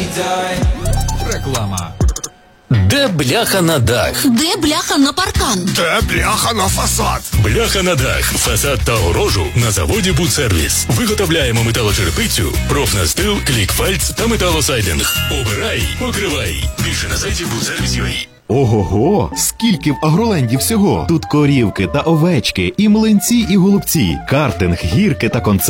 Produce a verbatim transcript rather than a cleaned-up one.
Реклама. Де бляха на дах? Де бляха на паркан? Де бляха на фасад? Бляха на дах, фасад та огорожу на заводі «Будсервіс». Виготовляємо металочерепицю, профнастил, клікфальц та металосайдинг. Обирай, покривай. Більше на сайті будсервіс крапка ю а. Ого-го! Скільки в Агроленді всього! Тут корівки та овечки, і млинці, і голубці, картинг, гірки та концерти.